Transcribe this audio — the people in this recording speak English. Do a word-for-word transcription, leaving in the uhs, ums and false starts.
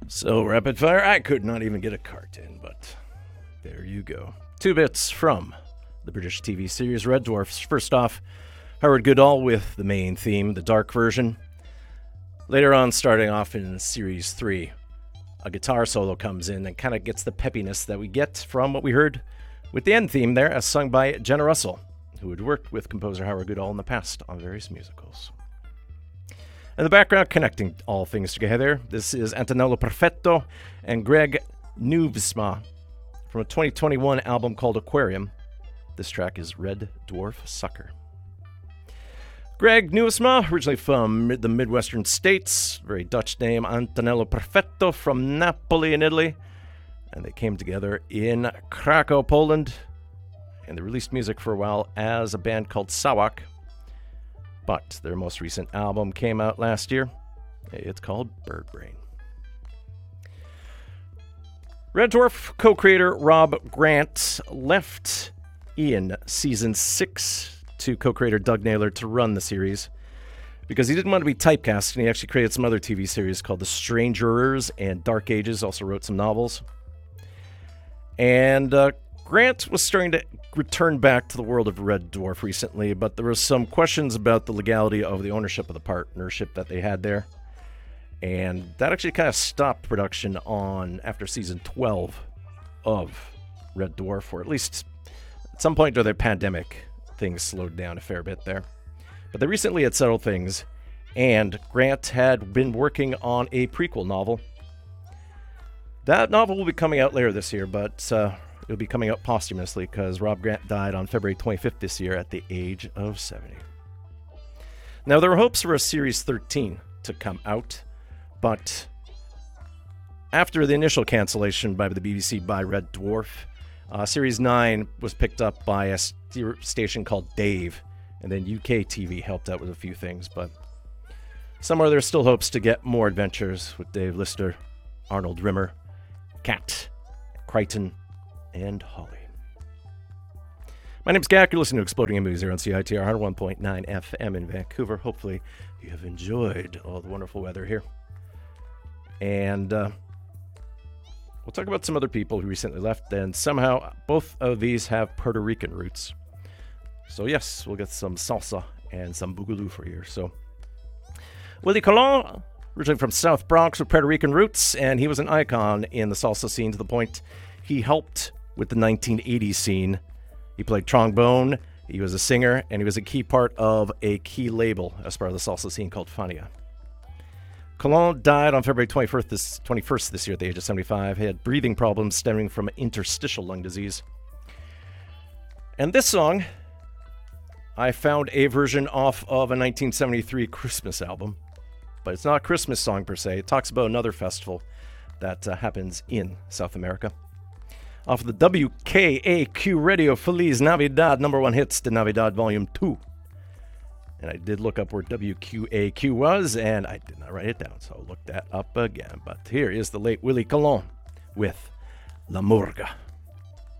So, rapid fire, I could not even get a cart in, but there you go. Two bits from the British T V series Red Dwarfs. First off, Howard Goodall with the main theme, the dark version. Later on, starting off in Series three, a guitar solo comes in and kind of gets the peppiness that we get from what we heard with the end theme there, as sung by Jenna Russell, who had worked with composer Howard Goodall in the past on various musicals. In the background, connecting all things together, this is Antonello Perfetto and Greg Neuvsma from a twenty twenty-one album called Aquarium. This track is Red Dwarf Sucker. Greg Neuvsma, originally from the Midwestern states, very Dutch name, Antonello Perfetto from Napoli in Italy, and they came together in Krakow, Poland, and they released music for a while as a band called Sawak. But their most recent album came out last year. It's called Bird Brain. Red Dwarf co-creator Rob Grant left in season six to co-creator Doug Naylor to run the series because he didn't want to be typecast, and he actually created some other T V series called The Strangerers and Dark Ages, also wrote some novels. And uh, Grant was starting to return back to the world of Red Dwarf recently, but there was some questions about the legality of the ownership of the partnership that they had there. And that actually kind of stopped production on after season twelve of Red Dwarf, or at least at some point during the pandemic, things slowed down a fair bit there. But they recently had settled things, and Grant had been working on a prequel novel. That novel will be coming out later this year, but uh, it'll be coming out posthumously because Rob Grant died on February twenty-fifth this year at the age of seventy. Now, there were hopes for a Series thirteen to come out, but after the initial cancellation by the B B C by Red Dwarf, uh, Series nine was picked up by a st- station called Dave, and then U K T V helped out with a few things, but somewhere there's still hopes to get more adventures with Dave Lister, Arnold Rimmer, Kat, Crichton, and Holly. My name's Gak. You're listening to Exploding in Movies here on C I T R one oh one point nine F M in Vancouver. Hopefully you have enjoyed all the wonderful weather here. And uh, we'll talk about some other people who recently left, and somehow both of these have Puerto Rican roots. So yes, we'll get some salsa and some boogaloo for you. So Willie Colon, originally from South Bronx with Puerto Rican roots, and he was an icon in the salsa scene to the point he helped with the nineteen eighties scene. He played trombone, he was a singer, and he was a key part of a key label as part of the salsa scene called Fania. Colon died on February twenty-first this, twenty-first this year at the age of seventy-five. He had breathing problems stemming from interstitial lung disease. And this song, I found a version off of a nineteen seventy-three Christmas album. But it's not a Christmas song per se. It talks about another festival that uh, happens in South America. Off of the W K A Q Radio Feliz Navidad number one hits to Navidad Volume two. And I did look up where W Q A Q was, and I did not write it down, so I'll look that up again. But here is the late Willie Colon with La Murga.